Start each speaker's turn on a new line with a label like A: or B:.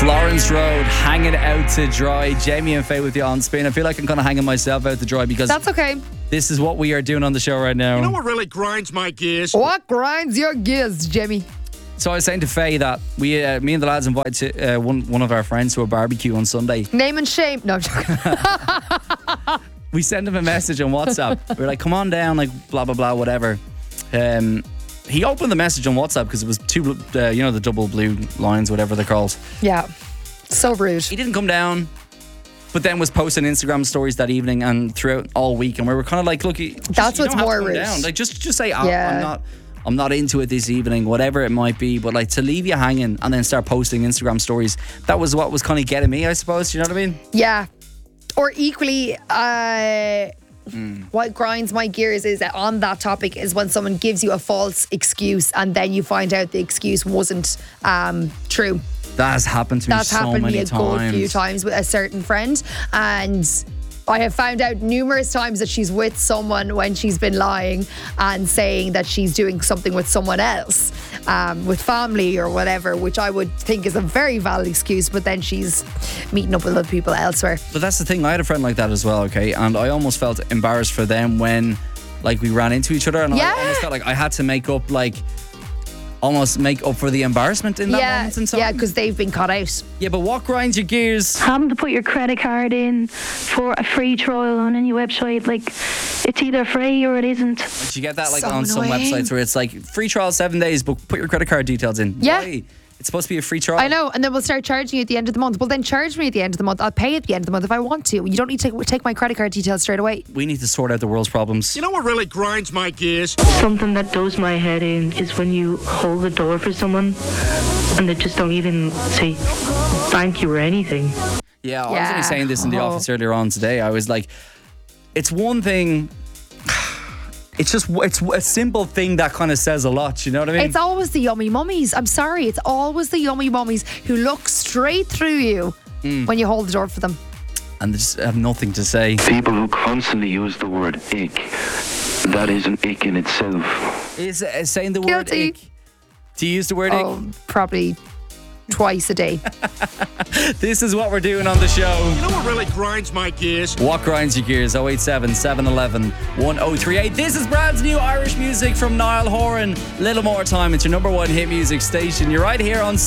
A: Florence Road, hanging out to dry. Jamie and Faye with you on Spin. I feel like I'm kind of hanging myself out to dry because
B: That's okay.
A: this is what we are doing on the show right now.
C: You know what really grinds my gears?
B: What grinds your gears, Jimmy?
A: So I was saying to Faye that me and the lads invited to, one of our friends to a barbecue on Sunday.
B: Name and shame. No, I'm joking.
A: We sent him a message on WhatsApp. We were like, come on down, like blah, blah, blah, whatever. He opened the message on WhatsApp because it was two, the double blue lines, whatever they're called.
B: Yeah. So rude.
A: He didn't come down, but then was posting Instagram stories that evening and throughout all week. And we were kind of like, look,
B: That's what's more rude.
A: down. Like, just say,
B: Yeah.
A: I'm not into it this evening, whatever it might be. But like to leave you hanging and then start posting Instagram stories, that was what was kind of getting me, I suppose. You know what I mean?
B: Yeah. Or equally, what grinds my gears is on that topic is when someone gives you a false excuse and then you find out the excuse wasn't true.
A: That has happened to me
B: That's
A: so
B: happened to
A: many
B: me a
A: times.
B: good few times with a certain friend, and I have found out numerous times that she's with someone when she's been lying and saying that she's doing something with someone else, with family or whatever, which I would think is a very valid excuse, but then she's meeting up with other people elsewhere.
A: But that's the thing. I had a friend like that as well, okay? And I almost felt embarrassed for them when like we ran into each other and
B: Yeah.
A: I almost felt like I had to make up for the embarrassment in that moment in time.
B: Yeah, because they've been cut out.
A: Yeah, but what grinds your gears?
D: Having to put your credit card in for a free trial on any website, like it's either free or it isn't.
A: Did you get that like
B: So
A: on some
B: annoying.
A: websites where it's like free trial 7 days, but put your credit card details in?
B: Yeah.
A: Why? It's supposed to be a free trial.
B: I know, and then we'll start charging you at the end of the month. Well, then charge me at the end of the month. I'll pay at the end of the month if I want to. You don't need to take my credit card details straight away.
A: We need to sort out the world's problems.
C: You know what really grinds my gears?
D: Something that does my head in is when you hold the door for someone and they just don't even say thank you or anything.
A: Yeah, I was
B: Yeah.
A: only saying this in the office earlier on today. I was like, it's one thing. It's a simple thing that kind of says a lot. You know what I mean?
B: It's always the yummy mummies. I'm sorry. It's always the yummy mummies who look straight through you when you hold the door for them.
A: And they just have nothing to say.
E: People who constantly use the word ick, that is an ick in itself.
A: Is saying the word
B: Guilty.
A: ick? Do you use the word ick?
B: Oh, probably twice a day.
A: This is what we're doing on the show.
C: You know what really grinds my gears?
A: What grinds your gears? 087 711 1038. This is Brad's new Irish music from Niall Horan. Little more time. It's your number one hit music station. You're right here on